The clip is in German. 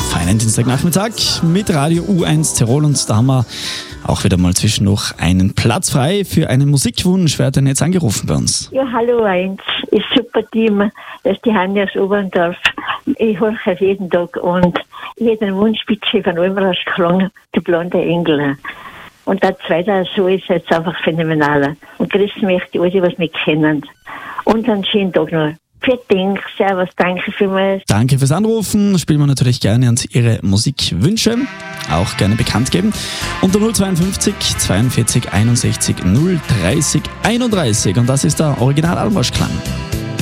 feinen Dienstagnachmittag mit Radio U1 Tirol und da haben wir auch wieder mal zwischendurch einen Platz frei für einen Musikwunsch. Wer hat denn jetzt angerufen bei uns? Ja, hallo eins. Ist super Team. Das ist die Hanni aus Oberndorf. Ich höre es jeden Tag und jeden Wunsch bitte von allem rausgeklungen, die blonde Engel. Und der zweite so ist jetzt einfach phänomenal. Und grüßen möchte alle, was mich kennen. Und einen schönen Tag noch. Vielen Dank, servus, danke vielmals. Danke fürs Anrufen. Spielen wir natürlich gerne an Ihre Musikwünsche. Auch gerne bekannt geben. Unter 052 42 61 030 31. Und das ist der Original Almoschklang.